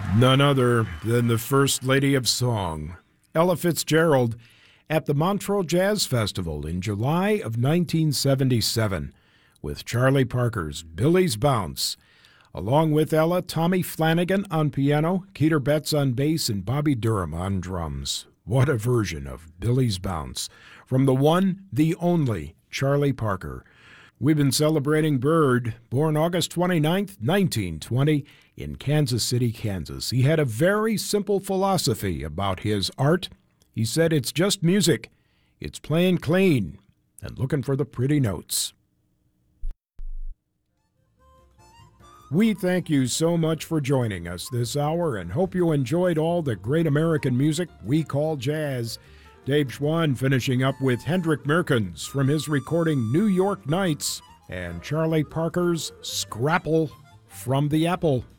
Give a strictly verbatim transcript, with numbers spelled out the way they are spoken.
None other than the First Lady of Song, Ella Fitzgerald, at the Montreux Jazz Festival in July of nineteen seventy-seven with Charlie Parker's Billy's Bounce. Along with Ella, Tommy Flanagan on piano, Keter Betts on bass, and Bobby Durham on drums. What a version of Billy's Bounce from the one, the only, Charlie Parker. We've been celebrating Bird, born August twenty-ninth, nineteen twenty, in Kansas City, Kansas. He had a very simple philosophy about his art. He said it's just music. It's playing clean and looking for the pretty notes. We thank you so much for joining us this hour and hope you enjoyed all the great American music we call jazz. Dave Schwann finishing up with Hendrik Merkens from his recording New York Nights and Charlie Parker's Scrapple from the Apple.